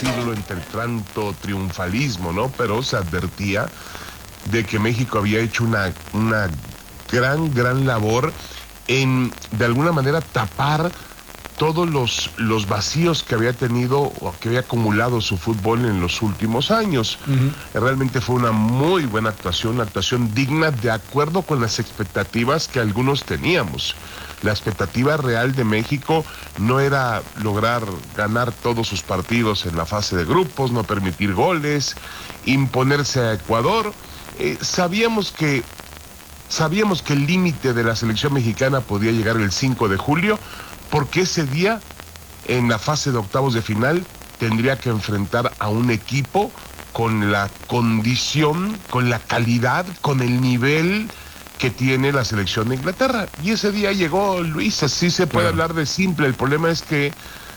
decirlo entre tanto triunfalismo, ¿no? Pero se advertía de que México había hecho una gran labor en, de alguna manera, tapar todos los vacíos que había tenido o que había acumulado su fútbol en los últimos años. Realmente fue una muy buena actuación, una actuación digna de acuerdo con las expectativas que algunos teníamos. La expectativa real de México no era lograr ganar todos sus partidos en la fase de grupos, no permitir goles, imponerse a Ecuador. Sabíamos que el límite de la selección mexicana podía llegar el 5 de julio, porque ese día, en la fase de octavos de final, tendría que enfrentar a un equipo con la condición, con la calidad, con el nivel que tiene la selección de Inglaterra. Y ese día llegó, Luis, así se puede hablar de simple. El problema es que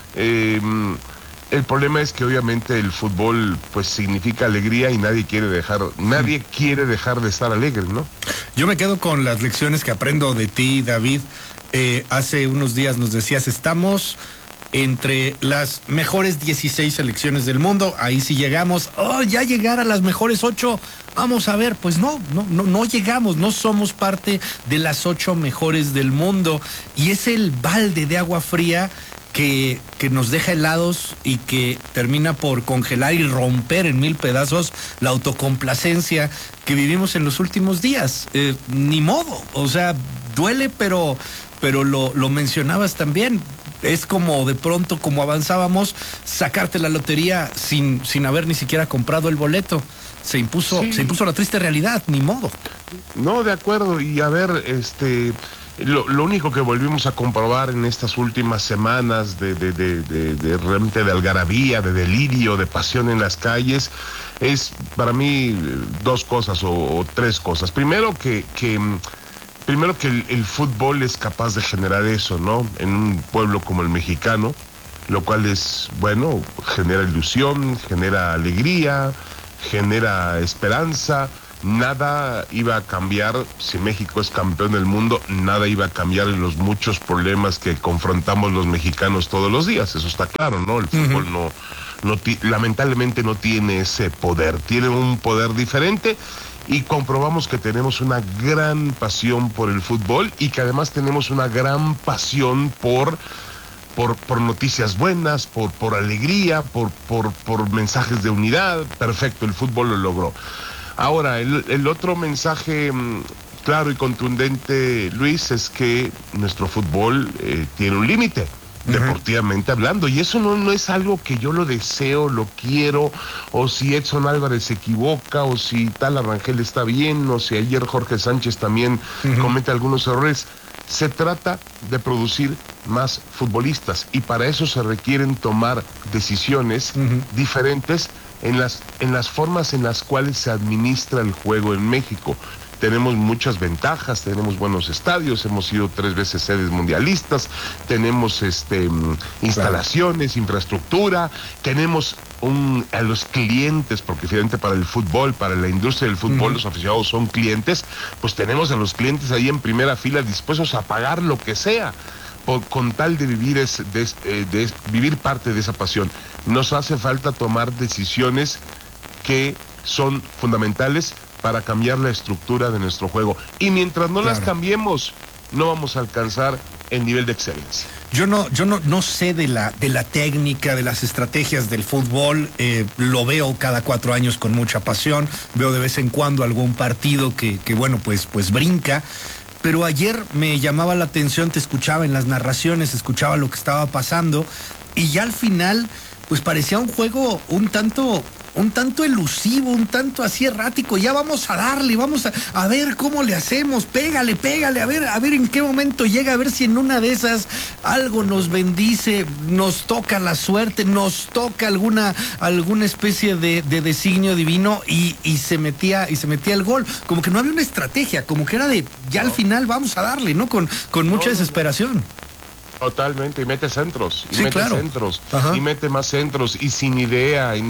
obviamente el fútbol pues significa alegría y nadie quiere dejar de estar alegre, ¿no? Yo me quedo con las lecciones que aprendo de ti, David. Hace unos días nos decías, estamos entre las mejores 16 selecciones del mundo, ahí sí llegamos, ya llegar a las mejores 8, vamos a ver, pues no llegamos, no somos parte de las 8 mejores del mundo, y es el balde de agua fría que nos deja helados y que termina por congelar y romper en mil pedazos la autocomplacencia que vivimos en los últimos días. Ni modo, o sea, duele, pero lo mencionabas también. Es como de pronto, como avanzábamos, sacarte la lotería sin haber ni siquiera comprado el boleto. Se impuso la triste realidad, ni modo. No, de acuerdo, y a ver, lo único que volvimos a comprobar en estas últimas semanas de realmente de algarabía, de delirio, de pasión en las calles, es para mí dos cosas o tres cosas. Primero que el fútbol es capaz de generar eso, ¿no? En un pueblo como el mexicano, lo cual es, bueno, genera ilusión, genera alegría, genera esperanza. Nada iba a cambiar, si México es campeón del mundo, nada iba a cambiar en los muchos problemas que confrontamos los mexicanos todos los días, eso está claro, ¿no? El fútbol lamentablemente no tiene ese poder, tiene un poder diferente. Y comprobamos que tenemos una gran pasión por el fútbol y que además tenemos una gran pasión por noticias buenas, por alegría, por mensajes de unidad. Perfecto, el fútbol lo logró. Ahora, el otro mensaje claro y contundente, Luis, es que nuestro fútbol tiene un límite. Deportivamente hablando, y eso no es algo que yo lo deseo, lo quiero, o si Edson Álvarez se equivoca, o si tal Arrangel está bien, o si ayer Jorge Sánchez también comete algunos errores. Se trata de producir más futbolistas, y para eso se requieren tomar decisiones diferentes en las formas en las cuales se administra el juego en México. Tenemos muchas ventajas, tenemos buenos estadios, hemos sido 3 veces sedes mundialistas, tenemos instalaciones, infraestructura, tenemos a los clientes, porque finalmente para el fútbol, para la industria del fútbol, los aficionados son clientes, pues tenemos a los clientes ahí en primera fila dispuestos a pagar lo que sea, con tal de vivir parte de esa pasión. Nos hace falta tomar decisiones que son fundamentales para cambiar la estructura de nuestro juego. Y mientras no las cambiemos, no vamos a alcanzar el nivel de excelencia. Yo no sé de la técnica, de las estrategias del fútbol. Lo veo cada 4 años con mucha pasión. Veo de vez en cuando algún partido que bueno, pues brinca. Pero ayer me llamaba la atención, te escuchaba en las narraciones, escuchaba lo que estaba pasando, y ya al final, pues parecía un juego un tanto elusivo, un tanto así errático. Ya vamos a darle, vamos a ver cómo le hacemos, pégale, a ver en qué momento llega, a ver si en una de esas algo nos bendice, nos toca la suerte, nos toca alguna especie de designio divino, y se metía el gol. Como que no había una estrategia, como que era de ya al final vamos a darle, ¿no? Con mucha desesperación. Totalmente, y mete centros, Ajá. y mete más centros, y sin idea, y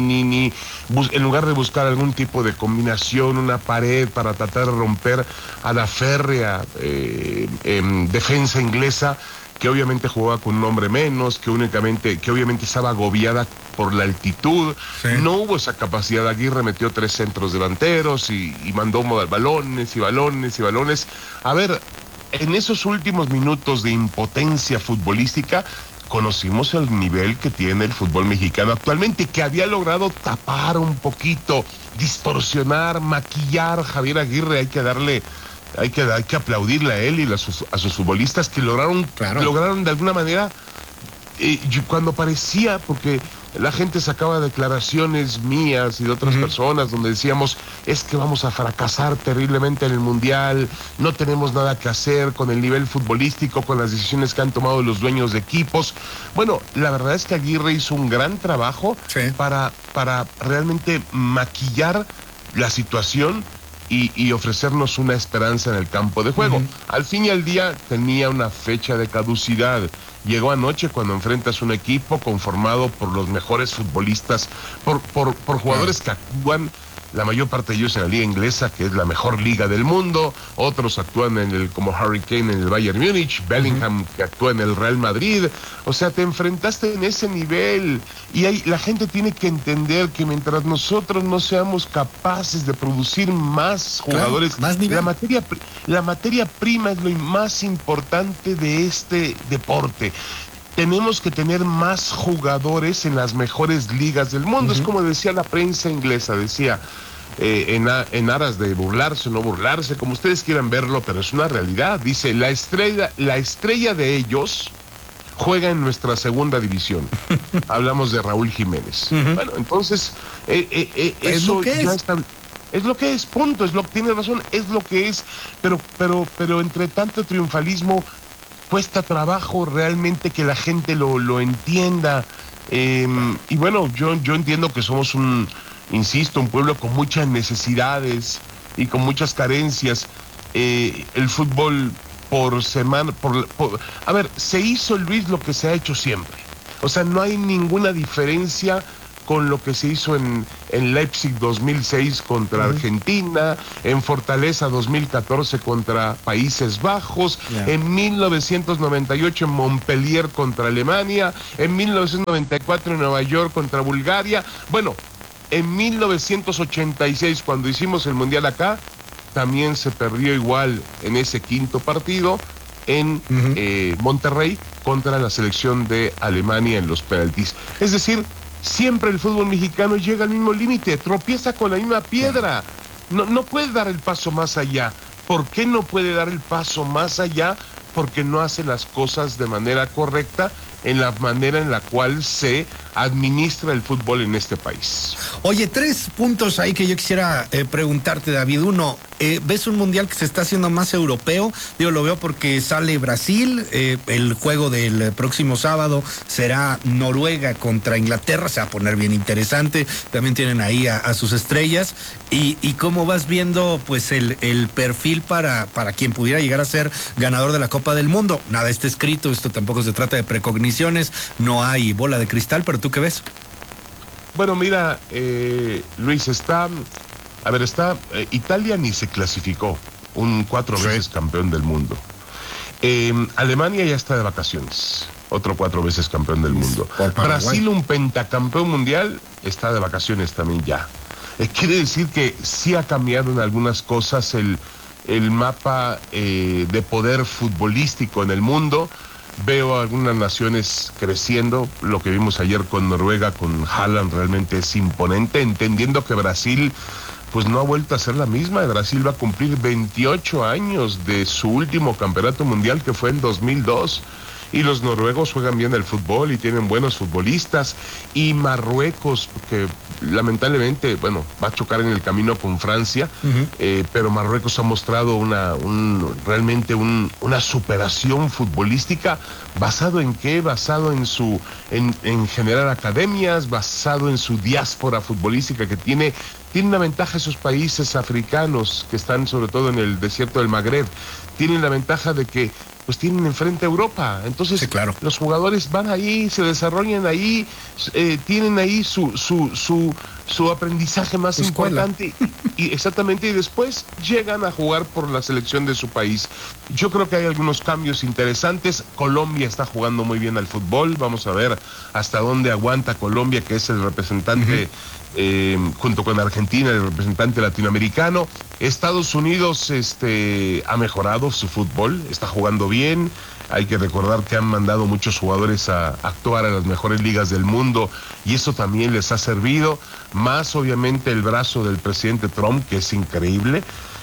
en lugar de buscar algún tipo de combinación, una pared para tratar de romper a la férrea defensa inglesa, que obviamente jugaba con un hombre menos, que obviamente estaba agobiada por la altitud. Sí. No hubo esa capacidad. Aguirre metió 3 centros delanteros y mandó balones y balones y balones. A ver, en esos últimos minutos de impotencia futbolística, conocimos el nivel que tiene el fútbol mexicano actualmente, que había logrado tapar un poquito, distorsionar, maquillar. Javier Aguirre, hay que aplaudirle a él y a sus futbolistas que lograron de alguna manera, cuando parecía, porque la gente sacaba declaraciones mías y de otras personas donde decíamos, es que vamos a fracasar terriblemente en el Mundial, no tenemos nada que hacer con el nivel futbolístico, con las decisiones que han tomado los dueños de equipos. Bueno, la verdad es que Aguirre hizo un gran trabajo para realmente maquillar la situación y ofrecernos una esperanza en el campo de juego. Al fin y al día tenía una fecha de caducidad. Llegó anoche cuando enfrentas un equipo conformado por los mejores futbolistas, por jugadores que actúan, la mayor parte de ellos en la liga inglesa, que es la mejor liga del mundo. Otros actúan como Harry Kane en el Bayern Múnich, Bellingham que actúa en el Real Madrid. O sea, te enfrentaste en ese nivel y la gente tiene que entender que mientras nosotros no seamos capaces de producir más jugadores, más nivel. La materia prima es lo más importante de este deporte. Tenemos que tener más jugadores en las mejores ligas del mundo. Es como decía la prensa inglesa, decía, en aras de burlarse o no burlarse, como ustedes quieran verlo, pero es una realidad. Dice, la estrella de ellos juega en nuestra segunda división. Hablamos de Raúl Jiménez. Bueno, entonces, eso ya está. Es lo que es, punto, tiene razón, es lo que es, pero entre tanto triunfalismo cuesta trabajo realmente que la gente lo entienda. Y bueno, yo entiendo que somos un pueblo con muchas necesidades y con muchas carencias. El fútbol por semana, a ver, se hizo, Luis, lo que se ha hecho siempre. O sea, no hay ninguna diferencia con lo que se hizo en Leipzig 2006 contra Argentina, en Fortaleza 2014 contra Países Bajos, en 1998 en Montpellier contra Alemania, en 1994 en Nueva York contra Bulgaria. Bueno, en 1986 cuando hicimos el Mundial acá, también se perdió igual en ese quinto partido en Monterrey contra la selección de Alemania en los penaltis. Es decir, siempre el fútbol mexicano llega al mismo límite, tropieza con la misma piedra. No puede dar el paso más allá. ¿Por qué no puede dar el paso más allá? Porque no hace las cosas de manera correcta, en la manera en la cual se administra el fútbol en este país. Oye, 3 puntos ahí que yo quisiera preguntarte, David. Uno, ¿ves un mundial que se está haciendo más europeo? Yo lo veo porque sale Brasil, el juego del próximo sábado será Noruega contra Inglaterra, se va a poner bien interesante, también tienen ahí a sus estrellas, y cómo vas viendo pues el perfil para quien pudiera llegar a ser ganador de la Copa del Mundo. Nada está escrito, esto tampoco se trata de precogniciones, no hay bola de cristal, pero ¿tú qué ves? Bueno, mira, Luis, Italia ni se clasificó, 4 veces campeón del mundo. Alemania ya está de vacaciones, otro 4 veces campeón del mundo. Brasil, un pentacampeón mundial, está de vacaciones también ya. Quiere decir que sí ha cambiado en algunas cosas el mapa de poder futbolístico en el mundo. Veo algunas naciones creciendo, lo que vimos ayer con Noruega, con Haaland, realmente es imponente, entendiendo que Brasil pues no ha vuelto a ser la misma. Brasil va a cumplir 28 años de su último campeonato mundial, que fue en 2002. Y los noruegos juegan bien el fútbol y tienen buenos futbolistas. Y Marruecos, que lamentablemente, bueno, va a chocar en el camino con Francia, pero Marruecos ha mostrado realmente una superación futbolística. ¿Basado en qué? Basado en generar academias, basado en su diáspora futbolística que tiene una ventaja esos países africanos que están sobre todo en el desierto del Magreb. Tienen la ventaja de que pues tienen enfrente a Europa, entonces sí, claro, los jugadores van ahí, se desarrollan ahí, tienen ahí su su aprendizaje más importante y exactamente, y después llegan a jugar por la selección de su país. Yo creo que hay algunos cambios interesantes. Colombia está jugando muy bien al fútbol, vamos a ver hasta dónde aguanta Colombia, que es el representante junto con Argentina, el representante latinoamericano. Estados Unidos ha mejorado su fútbol, está jugando bien. Hay que recordar que han mandado muchos jugadores a actuar a las mejores ligas del mundo y eso también les ha servido. Más obviamente el brazo del presidente Trump, que es increíble.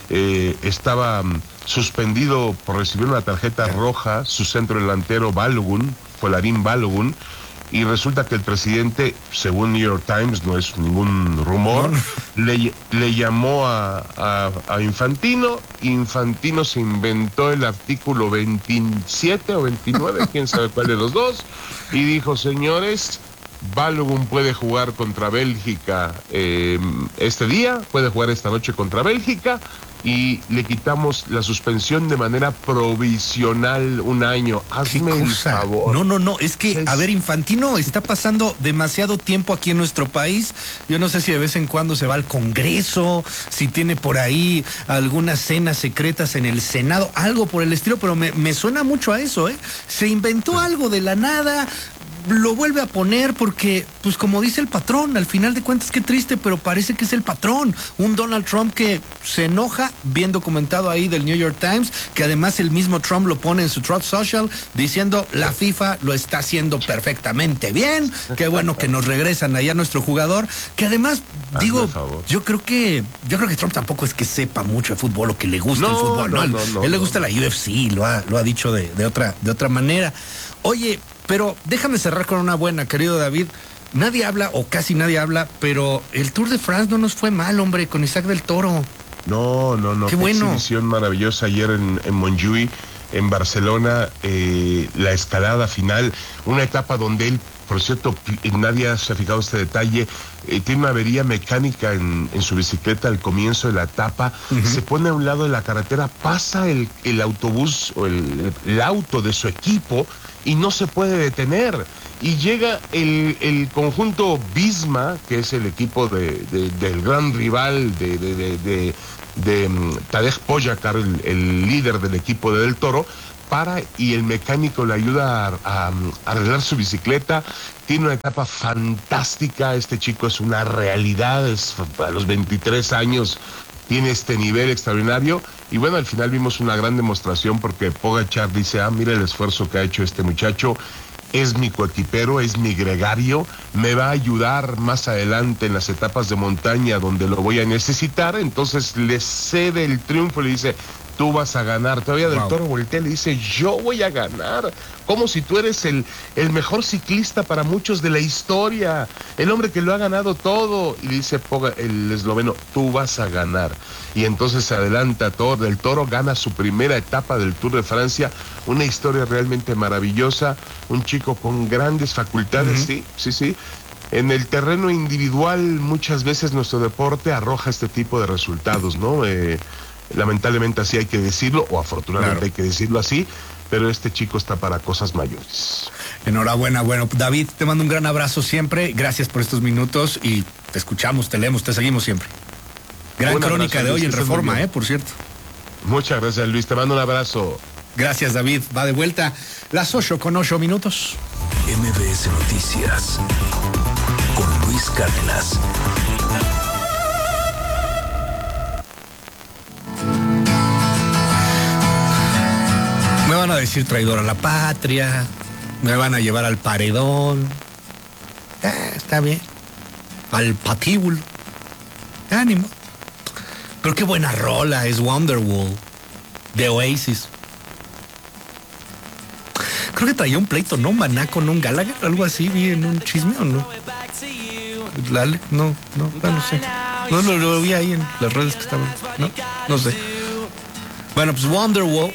Estaba suspendido por recibir una tarjeta roja su centro delantero Balogun, Folarin Balogun, y resulta que el presidente, según New York Times, no es ningún rumor, le llamó a Infantino. Infantino se inventó el artículo 27 o 29, quién sabe cuál de los dos, y dijo: señores, Balogun puede jugar contra Bélgica este día, puede jugar esta noche contra Bélgica, y le quitamos la suspensión de manera provisional 1 año. Hazme el favor. No, es que, a ver, Infantino está pasando demasiado tiempo aquí en nuestro país. Yo no sé si de vez en cuando se va al Congreso, si tiene por ahí algunas cenas secretas en el Senado, algo por el estilo, pero me suena mucho a eso, ¿eh? Se inventó algo de la nada, lo vuelve a poner porque, pues como dice el patrón, al final de cuentas qué triste, pero parece que es el patrón. Un Donald Trump que se enoja, bien documentado ahí del New York Times, que además el mismo Trump lo pone en su Truth Social diciendo: la FIFA lo está haciendo perfectamente bien, qué bueno que nos regresan allá nuestro jugador, que además, digo, yo creo que Trump tampoco es que sepa mucho de fútbol o que le gusta el fútbol, ¿no? Él le gusta la UFC, lo ha dicho de otra manera. Oye, pero déjame cerrar con una buena, querido David. Nadie habla, o casi nadie habla, pero el Tour de France no nos fue mal, hombre, con Isaac del Toro. No. Qué bueno. Exhibición maravillosa ayer en Montjuïc, en Barcelona, la escalada final, una etapa donde él, por cierto, nadie se ha fijado este detalle, tiene una avería mecánica en su bicicleta al comienzo de la etapa, se pone a un lado de la carretera, pasa el autobús o el auto de su equipo y no se puede detener. Y llega el conjunto Visma, que es el equipo del gran rival de Tadej Pogačar, el líder del equipo de Del Toro, y el mecánico le ayuda a arreglar su bicicleta. Tiene una etapa fantástica, este chico es una realidad, a los 23 años tiene este nivel extraordinario, y bueno, al final vimos una gran demostración porque Pogačar dice: mira el esfuerzo que ha hecho este muchacho, es mi coequipero, es mi gregario, me va a ayudar más adelante en las etapas de montaña donde lo voy a necesitar. Entonces le cede el triunfo y le dice: tú vas a ganar. Todavía Del Toro voltea y le dice: yo voy a ganar, como si tú eres el mejor ciclista para muchos de la historia, el hombre que lo ha ganado todo. Y le dice el esloveno: tú vas a ganar. Y entonces se adelanta todo. Del Toro gana su primera etapa del Tour de Francia, una historia realmente maravillosa, un chico con grandes facultades, sí. En el terreno individual muchas veces nuestro deporte arroja este tipo de resultados, ¿no? Lamentablemente así hay que decirlo, o afortunadamente hay que decirlo así, pero este chico está para cosas mayores. Enhorabuena. Bueno, David, te mando un gran abrazo siempre, gracias por estos minutos y te escuchamos, te leemos, te seguimos siempre. Gran crónica de hoy en Reforma, por cierto. Muchas gracias, Luis, te mando un abrazo. Gracias, David. Va de vuelta las 8:08. MBS Noticias con Luis Cárdenas. Me van a decir traidor a la patria, me van a llevar al paredón. Está bien. Al patíbulo. Ánimo. Pero qué buena rola es Wonderwall de Oasis. Creo que traía un pleito, ¿no? Maná con un Gallagher, algo así, vi en un chisme, ¿o no? No sé. No lo vi ahí en las redes que estaban. No sé. Bueno, pues Wonderwall.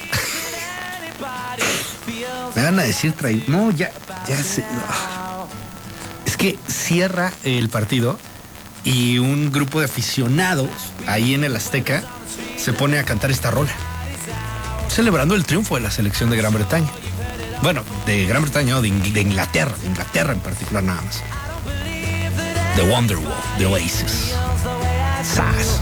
Me van a decir traidor. No, ya sé. Es que cierra el partido y un grupo de aficionados ahí en el Azteca se pone a cantar esta rola, celebrando el triunfo de la selección de Gran Bretaña. Bueno, de Gran Bretaña, no, de Inglaterra en particular nada más. The Wonderwall, de Oasis. ¡Sas!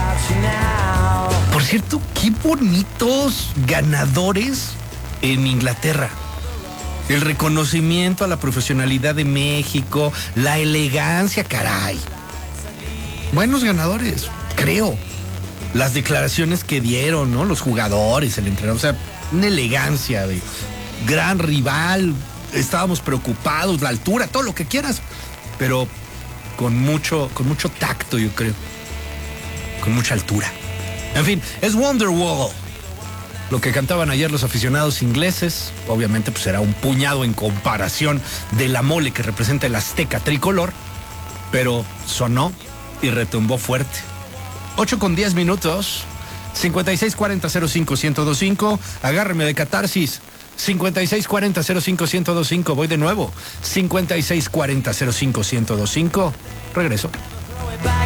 Por cierto, qué bonitos ganadores en Inglaterra. El reconocimiento a la profesionalidad de México, la elegancia, caray. Buenos ganadores, creo. Las declaraciones que dieron, ¿no? Los jugadores, el entrenador, o sea, una elegancia de gran rival. Estábamos preocupados, la altura, todo lo que quieras, pero con mucho tacto, yo creo. Con mucha altura. En fin, es Wonderwall. Lo que cantaban ayer los aficionados ingleses, obviamente pues era un puñado en comparación de la mole que representa el Azteca tricolor, pero sonó y retumbó fuerte. 8:10, 5640-05-1025, agárreme de catarsis, 5640-05-1025, voy de nuevo, 5640-05-1025, regreso.